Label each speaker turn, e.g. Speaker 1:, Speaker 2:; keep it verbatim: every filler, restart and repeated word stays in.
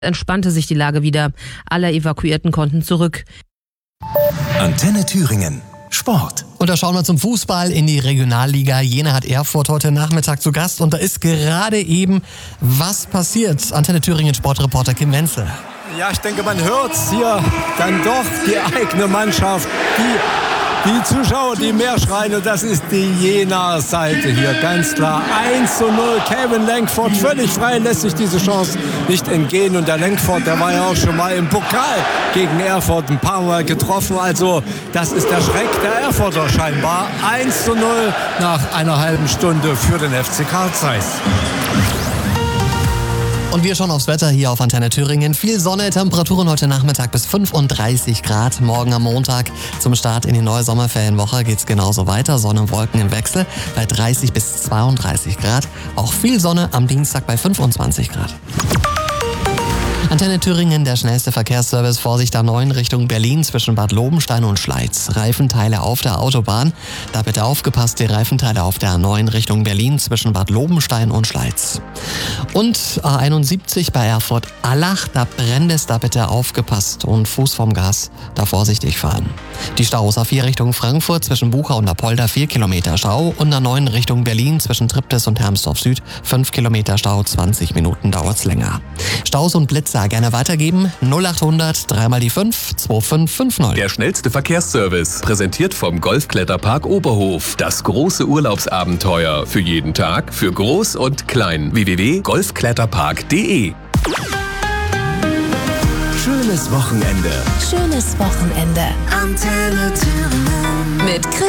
Speaker 1: entspannte sich die Lage wieder. Alle Evakuierten konnten zurück.
Speaker 2: Antenne Thüringen. Sport.
Speaker 3: Und da schauen wir zum Fußball in die Regionalliga. Jena hat Erfurt heute Nachmittag zu Gast und da ist gerade eben was passiert. Antenne Thüringen Sportreporter Kim Wenzel.
Speaker 4: Ja, ich denke, man hört hier dann doch die eigene Mannschaft, die Die Zuschauer, die mehr schreien, und das ist die Jenaer Seite hier, ganz klar. eins zu null, Kevin Lenkford völlig frei, lässt sich diese Chance nicht entgehen. Und der Lenkford, der war ja auch schon mal im Pokal gegen Erfurt ein paar Mal getroffen. Also das ist der Schreck der Erfurter scheinbar. eins zu null nach einer halben Stunde für den F C Carl Zeiss.
Speaker 3: Und wir schauen aufs Wetter hier auf Antenne Thüringen. Viel Sonne, Temperaturen heute Nachmittag bis fünfunddreißig Grad. Morgen am Montag zum Start in die neue Sommerferienwoche geht's genauso weiter. Sonne und Wolken im Wechsel bei dreißig bis zweiunddreißig Grad. Auch viel Sonne am Dienstag bei fünfundzwanzig Grad. Antenne Thüringen, der schnellste Verkehrsservice. Vorsicht A neun Richtung Berlin zwischen Bad Lobenstein und Schleiz. Reifenteile auf der Autobahn. Da bitte aufgepasst, die Reifenteile auf der A neun Richtung Berlin zwischen Bad Lobenstein und Schleiz. Und A einundsiebzig bei Erfurt-Allach, da brennt es, da bitte aufgepasst und Fuß vom Gas, da vorsichtig fahren. Die Staus A vier Richtung Frankfurt zwischen Bucha und Apolda vier Kilometer Stau und A neun Richtung Berlin zwischen Triptis und Hermsdorf Süd fünf Kilometer Stau, zwanzig Minuten dauert's länger. Staus und Blitzer gerne weitergeben. null achthundert, dreimal die fünf, zwei fünf fünf null.
Speaker 5: Der schnellste Verkehrsservice, präsentiert vom Golfkletterpark Oberhof. Das große Urlaubsabenteuer. Für jeden Tag, für groß und klein. w w w punkt golfkletterpark punkt d e.
Speaker 2: Schönes Wochenende.
Speaker 6: Schönes Wochenende.
Speaker 2: Antenne Thüringen.
Speaker 6: Mit Chris